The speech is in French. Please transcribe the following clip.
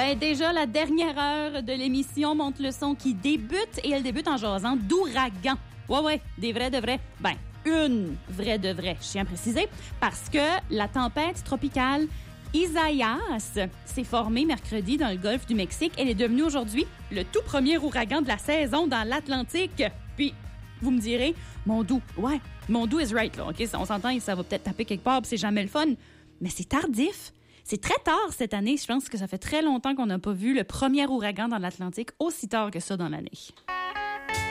Ben déjà, la dernière heure de l'émission monte le son qui débute et elle débute en jasant d'ouragan. Ouais, des vrais de vrais. Ben, une vraie de vraie, je tiens à préciser, parce que la tempête tropicale Isaias s'est formée mercredi dans le golfe du Mexique. Elle est devenue aujourd'hui le tout premier ouragan de la saison dans l'Atlantique. Puis, vous me direz, mon doux is right, là, OK? On s'entend, ça va peut-être taper quelque part, puis c'est jamais le fun. Mais c'est tardif. C'est très tard cette année. Je pense que ça fait très longtemps qu'on n'a pas vu le premier ouragan dans l'Atlantique aussi tard que ça dans l'année.